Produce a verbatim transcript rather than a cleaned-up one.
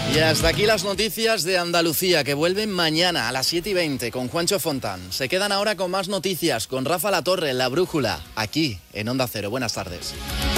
Y hasta aquí las noticias de Andalucía, que vuelven mañana a las siete y veinte con Juancho Fontán. Se quedan ahora con más noticias, con Rafa Latorre, La Brújula, aquí en Onda Cero. Buenas tardes.